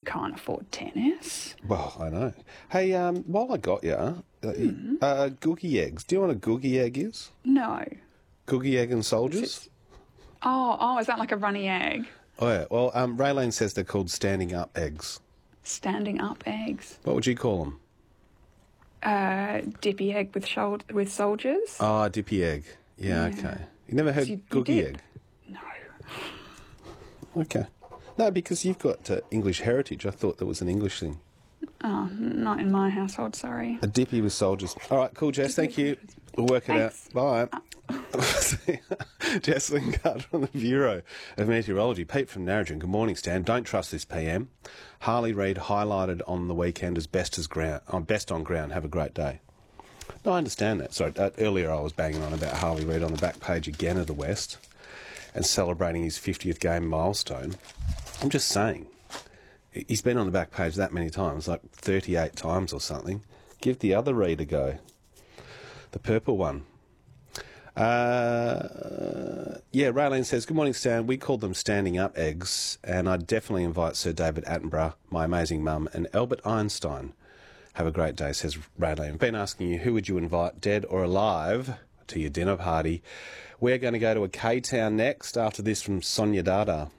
can't afford tennis. Well, I know. Hey, while I got you, googie eggs. Do you know what a googie egg is? No. Googie egg and soldiers? Oh, is that like a runny egg? Oh, yeah. Well, Raylene says they're called standing up eggs. Standing up eggs. What would you call them? Dippy egg with soldiers. Oh, dippy egg. Yeah, okay. You never heard googie egg? No. Okay. No, because you've got English heritage. I thought that was an English thing. Oh, not in my household, sorry. A dippy with soldiers. All right, cool, Jess. Thank you. We'll work it out. Bye. Jess Lingard from the Bureau of Meteorology. Pete from Narrogin. Good morning, Stan. Don't trust this PM. Harley Reid highlighted on the weekend as best on ground. Have a great day. No, I understand that. Sorry, earlier I was banging on about Harley Reid on the back page again of the West and celebrating his 50th game milestone. I'm just saying, he's been on the back page that many times, like 38 times or something. Give the other Reid a go. The purple one. Raylene says, good morning, Stan. We called them standing up eggs, and I'd definitely invite Sir David Attenborough, my amazing mum, and Albert Einstein. Have a great day, says Raylene. I've been asking you, who would you invite, dead or alive, to your dinner party? We're going to go to a K-Town next after this from Sonia Dada.